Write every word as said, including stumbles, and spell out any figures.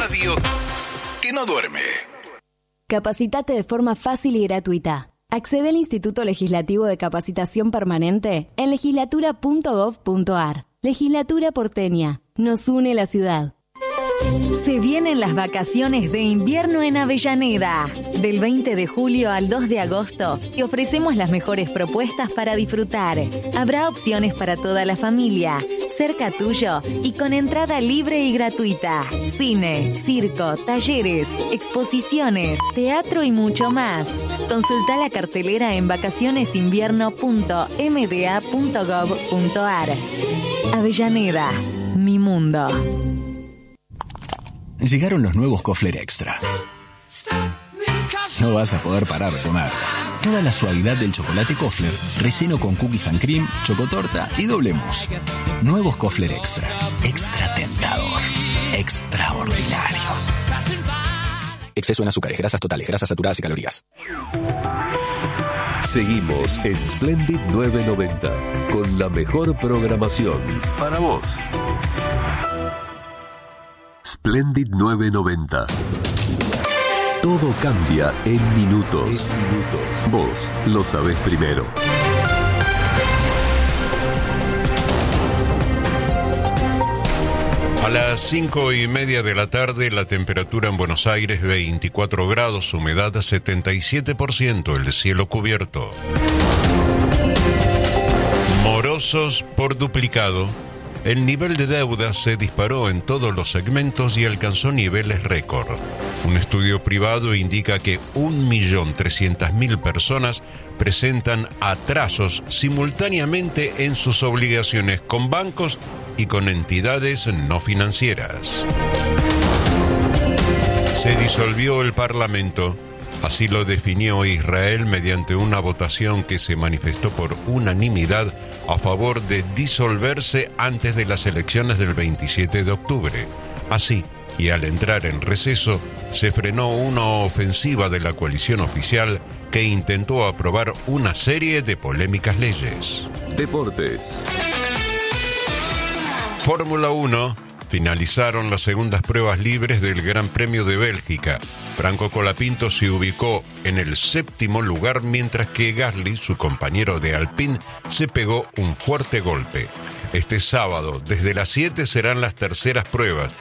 radio que no duerme. Capacitate de forma fácil y gratuita. Accede al Instituto Legislativo de Capacitación Permanente en legislatura punto gov punto ar. Legislatura porteña. Nos une la ciudad. Se vienen las vacaciones de invierno en Avellaneda. Del veinte de julio al dos de agosto te ofrecemos las mejores propuestas para disfrutar. Habrá opciones para toda la familia, cerca tuyo y con entrada libre y gratuita. Cine, circo, talleres, exposiciones, teatro y mucho más. Consulta la cartelera en vacacionesinvierno punto m d a punto gov punto ar. Avellaneda, mi mundo. Llegaron los nuevos Kofler Extra. No vas a poder parar de comer. Toda la suavidad del chocolate Kofler, relleno con cookies and cream, chocotorta y doble mousse. Nuevos Kofler Extra. Extra tentador. Extraordinario. Exceso en azúcares, grasas totales, grasas saturadas y calorías. Seguimos en Splendid novecientos noventa con la mejor programación para vos. Splendid novecientos noventa. Todo cambia en minutos. En minutos. Vos lo sabés primero. A las cinco y media de la tarde, la temperatura en Buenos Aires veinticuatro grados, humedad setenta y siete por ciento, el cielo cubierto. Morosos por duplicado. El nivel de deuda se disparó en todos los segmentos y alcanzó niveles récord. Un estudio privado indica que un millón trescientas mil personas presentan atrasos simultáneamente en sus obligaciones con bancos y con entidades no financieras. Se disolvió el Parlamento. Así lo definió Israel mediante una votación que se manifestó por unanimidad a favor de disolverse antes de las elecciones del veintisiete de octubre. Así, y al entrar en receso, se frenó una ofensiva de la coalición oficial que intentó aprobar una serie de polémicas leyes. Deportes. Fórmula uno. Finalizaron las segundas pruebas libres del Gran Premio de Bélgica. Franco Colapinto se ubicó en el séptimo lugar, mientras que Gasly, su compañero de Alpine, se pegó un fuerte golpe. Este sábado, desde las siete, serán las terceras pruebas,